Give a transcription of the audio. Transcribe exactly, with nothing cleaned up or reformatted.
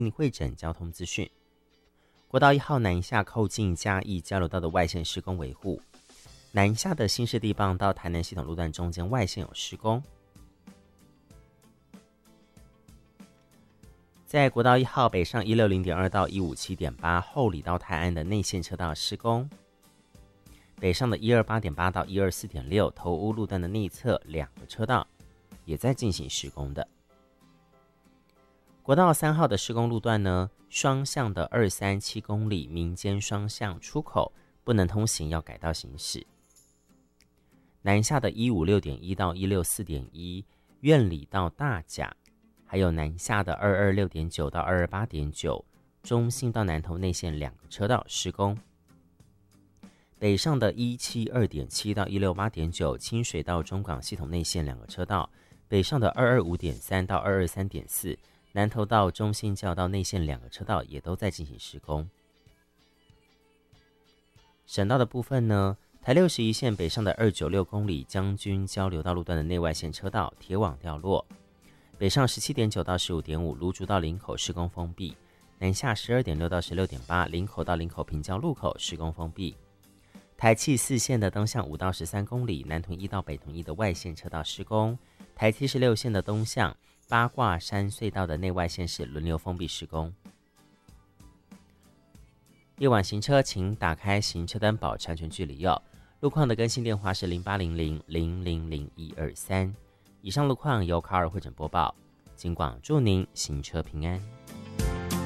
会诊交通资讯。国道一号南下靠近嘉义交流道的外线施工维护，南下的新市地磅到台南系统路段中间外线有施工。在国道一号北上 一六零点二 到 一五七点八 后里到泰安的内线车道施工，北上的 一二八点八 到 一二四点六 头屋路段的内侧两个车道也在进行施工的。国道三号的施工路段呢，双向的二三七公里民间双向出口不能通行，要改道行驶。南下的 一五六点一 到 一六四点一 苑里到大甲，还有南下的 二二六点九 到 二二八点九 中信到南投内线两个车道施工。北上的 一七二点七 到 一六八点九 清水到中港系统内线两个车道，北上的 二二五点三 到 二二三点四 南投到中信交道内线两个车道也都在进行施工。省道的部分呢，台六十一线北上的二九六公里将军交流道路段的内外线车道铁网掉落，北上 十七点九 到 十五点五 芦竹到林口施工封闭，南下 十二点六 到 十六点八 林口到林口平交路口施工封闭。台七四线的东向五到十三公里南屯一到北屯一的外线车道施工，台七十六线的东向八卦山隧道的内外线是轮流封闭施工。夜晚行车请打开行车灯保持安全距离哦。路况的更新电话是零八零零零零零一二三。以上路况由卡尔会诊播报，警广祝您行车平安。